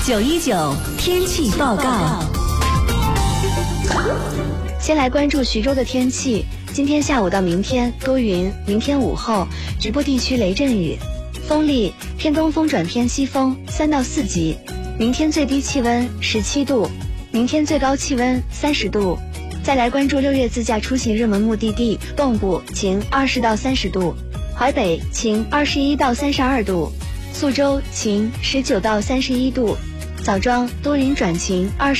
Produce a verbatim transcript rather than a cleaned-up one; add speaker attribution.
Speaker 1: 九一九天气报告。
Speaker 2: 先来关注徐州的天气，今天下午到明天多云，明天午后局部地区雷阵雨，风力偏东风转偏西风三到四级。明天最低气温十七度，明天最高气温三十度。再来关注六月自驾出行热门目的地，蚌埠晴二十到三十度，淮北晴二十一到三十二度，宿州晴十九到三十一度，枣庄多云转晴二十。